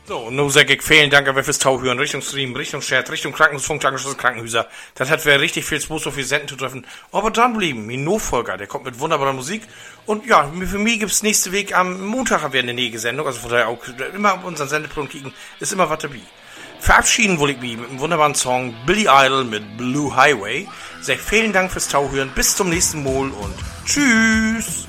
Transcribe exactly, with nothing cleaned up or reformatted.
So, und nun sag ich vielen Dank aber fürs Tauhören, Richtung Stream, Richtung Chat, Richtung Krankenhausfunk, Krankenschwester, Krankenhäuser. Das hat wir richtig viel Spaß, so viel Senden zu treffen. Aber dranbleiben, mein No-Folger, der kommt mit wunderbarer Musik. Und ja, für mich gibt's nächste Weg am Montag haben wir eine nächste Sendung, also von daher auch immer auf unseren Sendepunkt kicken, ist immer was dabei. Verabschieden wollte ich mich mit einem wunderbaren Song Billy Idol mit Blue Highway. Sag vielen Dank fürs Tauhören, bis zum nächsten Mal und tschüss!